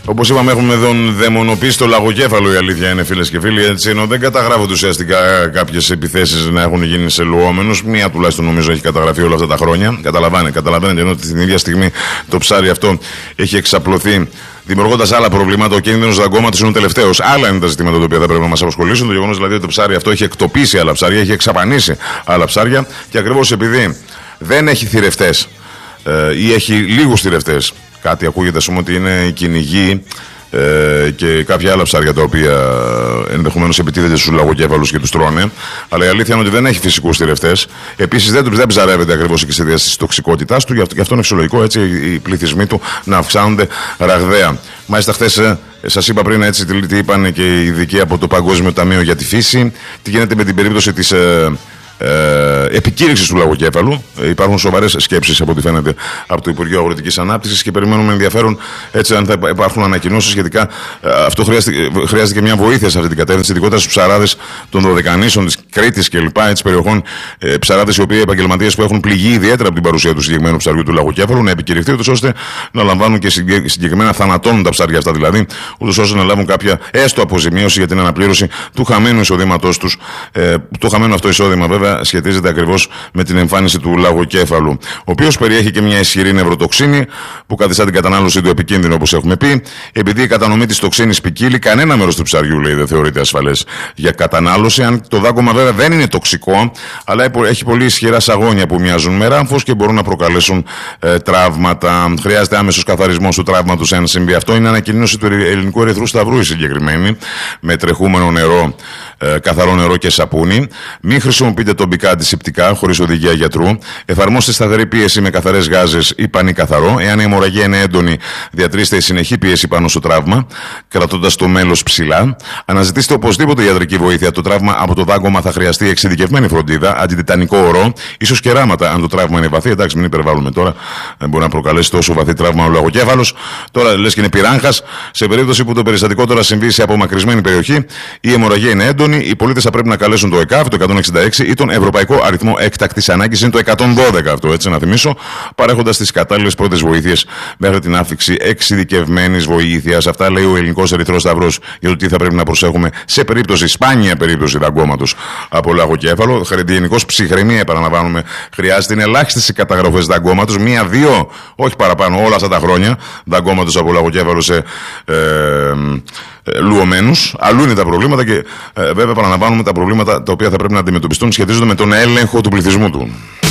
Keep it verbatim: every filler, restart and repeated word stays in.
Όπως είπαμε, έχουμε τον δαιμονοποιήσει το λαγοκέφαλο, η αλήθεια είναι, φίλες και φίλοι. Έτσι, ενώ δεν καταγράφονται ουσιαστικά κάποιες επιθέσεις να έχουν γίνει σε λουόμενους. Μία τουλάχιστον νομίζω έχει καταγραφεί όλα αυτά τα χρόνια. Καταλαβαίνετε, καταλαβαίνετε ενώ την ίδια στιγμή το ψάρι αυτό έχει εξαπλωθεί, δημιουργώντας άλλα προβλήματα. Ο κίνδυνος δαγκώματος είναι ο τελευταίος. Άλλα είναι τα ζητήματα τα οποία θα πρέπει να μας απασχολήσουν. Το γεγονός δηλαδή ότι το ψάρι αυτό έχει εκτοπίσει άλλα ψάρια, έχει εξαπανίσει άλλα ψάρια, και ακριβώς επειδή δεν έχει θηρευτές ε, ή έχει λίγους θηρευτές. Κάτι ακούγεται, ας πούμε, ότι είναι οι κυνηγοί ε, και κάποια άλλα ψάρια τα οποία ενδεχομένως επιτίθεται στους λαγοκέφαλους και τους τρώνε. Αλλά η αλήθεια είναι ότι δεν έχει φυσικούς θηρευτές. Επίσης δεν, δεν ψαρεύεται ακριβώς εξαιτίας της τοξικότητάς του. Γι' αυτό, γι' αυτό είναι φυσιολογικό έτσι, οι πληθυσμοί του να αυξάνονται ραγδαία. Μάλιστα, χθες ε, σας είπα πριν έτσι, τι, τι είπαν και οι ειδικοί από το Παγκόσμιο Ταμείο για τη Φύση. Τι γίνεται με την περίπτωση της Ε, Ε, επικήρυξης του λαγοκέφαλου. Ε, υπάρχουν σοβαρές σκέψεις από ό,τι φαίνεται από το Υπουργείο Αγροτικής Ανάπτυξης και περιμένουμε ενδιαφέρον έτσι αν θα υπάρχουν ανακοινώσεις σχετικά. Ε, αυτό χρειάζεται, χρειάζεται και μια βοήθεια σε αυτή την κατεύθυνση, ειδικότερα στους ψαράδες των Δωδεκανήσων, της Κρήτης κλπ. Έτσι, περιοχών ε, ψαράδες οι οποίοι επαγγελματίες που έχουν πληγεί ιδιαίτερα από την παρουσία του συγκεκριμένου ψαριού του λαγοκέφαλου να επικηρυχθεί, ούτως ώστε να λαμβάνουν και συγκεκριμένα θανατώνουν τα ψάρια αυτά δηλαδή, ούτως ώστε να λάβουν κάποια έστω αποζημίωση για την αναπλήρωση του χαμένου εισοδήματός τους. Ε, το χαμένο αυτό εισόδημα βέβαια σχετίζεται ακριβώς με την εμφάνιση του λαγοκέφαλου, ο οποίος περιέχει και μια ισχυρή νευροτοξίνη που καθιστά την κατανάλωσή του επικίνδυνο, όπως έχουμε πει. Επειδή η κατανομή της τοξίνης ποικίλει, κανένα μέρος του ψαριού, λέει, δεν θεωρείται ασφαλές για κατανάλωση. Αν το δάγκωμα βέβαια δεν είναι τοξικό, αλλά έχει πολύ ισχυρά σαγόνια που μοιάζουν με ράμφος και μπορούν να προκαλέσουν ε, τραύματα. Χρειάζεται άμεσος καθαρισμός του τραύματος εάν συμβεί αυτό. Είναι ανακοίνωση του Ελληνικού Ερυθρού Σταυρού η συγκεκριμένη, με τρεχούμενο νερό, ε, καθαρό νερό και σαπούνι. Μην χρησιμοποιείτε τοπικά αντισηπτικά χωρίς οδηγία γιατρού. Εφαρμόστε σταθερή πίεση με καθαρές γάζες ή πανί καθαρό. Εάν η αιμορραγία είναι έντονη, διατρήστε συνεχή πίεση πάνω στο τραύμα, κρατώντας το μέλος ψηλά. Αναζητήστε οπωσδήποτε ιατρική βοήθεια. Το τραύμα από το δάγκωμα θα χρειαστεί εξειδικευμένη φροντίδα, αντιτιτανικό ορό, ίσως και ράματα αν το τραύμα είναι βαθύ. Εντάξει, μην υπερβάλλουμε τώρα. Δεν μπορεί να προκαλέσει τόσο βαθύ τραύμα ο λαγοκέφαλος. Τώρα λες και είναι πυράγχας. Σε περίπτωση που το περιστατικό τώρα συμβεί σε απομακρυσμένη περιοχή, η αιμορραγία είναι έντονη, οι πολίτες θα πρέπει να καλέσουν το ΕΚΑΒ, το εκατόν εξήντα έξι, ή τον Ευρωπαϊκό Αριθμό Έκτακτης Ανάγκης, είναι το εκατόν δώδεκα αυτό, έτσι να θυμίσω, παρέχοντας τις κατάλληλες πρώτες βοήθειες μέχρι την άφηξη εξειδικευμένης βοήθειας. Αυτά λέει ο Ελληνικός Ερυθρός Σταυρός για το τι θα πρέπει να προσέχουμε σε περίπτωση, σπάνια περίπτωση δαγκώματος από λαγοκέφαλο. Γενικώς ψυχραιμία, επαναλαμβάνουμε, χρειάζεται. Είναι ελάχιστες οι καταγραφές δαγκώματος, μία-δύο, όχι παραπάνω, όλα αυτά τα χρόνια δαγκώματος από λαγοκέφαλο σε ε, ε, λουωμένους. Αλλού είναι τα προβλήματα και ε, βέβαια επαναλαμβάνουμε τα προβλήματα τα οποία θα πρέπει να αντιμετωπιστούν σχετίζονται με τον έλεγχο του πληθυσμού του.